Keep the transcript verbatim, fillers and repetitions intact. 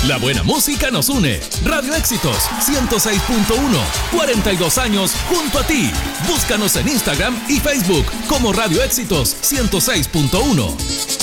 La buena música nos une. Radio Éxitos ciento seis punto uno. cuarenta y dos años junto a ti. Búscanos en Instagram y Facebook como Radio Éxitos ciento seis punto uno.